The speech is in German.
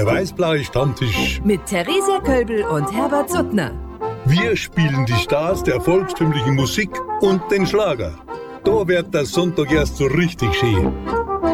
Der weißblaue Stammtisch. Mit Theresia Kölbel und Herbert Suttner. Wir spielen die Stars der volkstümlichen Musik und den Schlager. Da wird der Sonntag erst so richtig schön.